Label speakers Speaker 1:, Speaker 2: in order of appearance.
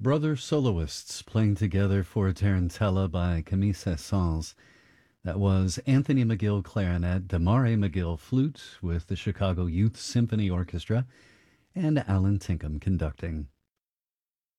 Speaker 1: Brother soloists playing together for Tarantella by Camille Saint-Saëns. That was Anthony McGill clarinet, Damare McGill flute with the Chicago Youth Symphony Orchestra, and Alan Tinkham conducting.